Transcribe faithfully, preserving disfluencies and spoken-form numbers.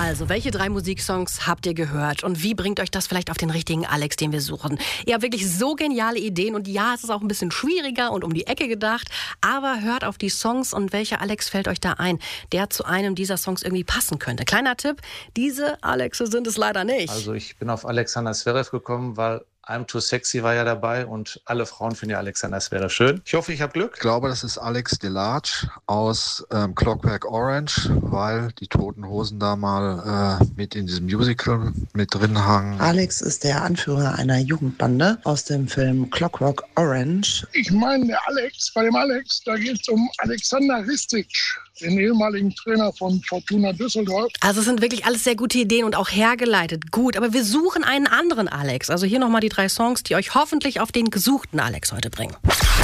Also, welche drei Musiksongs habt ihr gehört? Und wie bringt euch das vielleicht auf den richtigen Alex, den wir suchen? Ihr habt wirklich so geniale Ideen. Und ja, es ist auch ein bisschen schwieriger und um die Ecke gedacht. Aber hört auf die Songs und welcher Alex fällt euch da ein, der zu einem dieser Songs irgendwie passen könnte? Kleiner Tipp, diese Alexe sind es leider nicht. Also ich bin auf Alexander Zverev gekommen, weil I'm Too Sexy war ja dabei und alle Frauen finden ja Alexander Zverev schön. Ich hoffe, ich habe Glück. Ich glaube, das ist Alex Delarge aus ähm, Clockwork Orange, weil die Toten Hosen da mal äh, mit in diesem Musical mit drin hangen. Alex ist der Anführer einer Jugendbande aus dem Film Clockwork Orange. Ich meine, der Alex, bei dem Alex, da geht es um Alexander Ristic, den ehemaligen Trainer von Fortuna Düsseldorf. Also es sind wirklich alles sehr gute Ideen und auch hergeleitet. Gut, aber wir suchen einen anderen Alex. Also hier nochmal die drei Songs, die euch hoffentlich auf den gesuchten Alex heute bringen.